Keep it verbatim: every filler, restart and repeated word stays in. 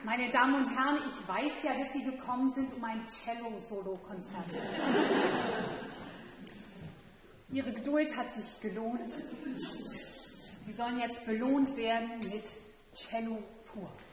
Meine Damen und Herren, ich weiß ja, dass Sie gekommen sind, um ein Cello-Solo-Konzert zu hören. Ihre Geduld hat sich gelohnt. Sie sollen jetzt belohnt werden mit Cello pur.